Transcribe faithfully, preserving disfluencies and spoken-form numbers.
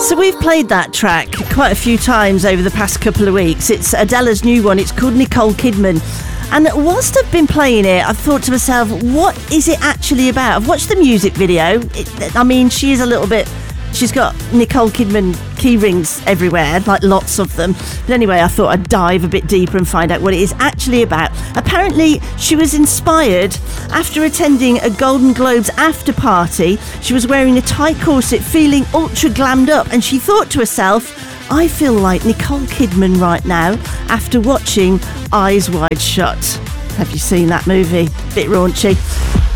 So we've played that track quite a few times over the past couple of weeks. It's Adele's new one. It's called Nicole Kidman. And whilst I've been playing it, I've thought to myself, what is it actually about? I've watched the music video. It, I mean, she is a little bit... She's got Nicole Kidman key rings everywhere, like lots of them. But anyway, I thought I'd dive a bit deeper and find out what it is actually about. Apparently, she was inspired after attending a Golden Globes after party. She was wearing a tight corset, feeling ultra glammed up, and she thought to herself, I feel like Nicole Kidman right now after watching Eyes Wide Shut. Have you seen that movie? Bit raunchy.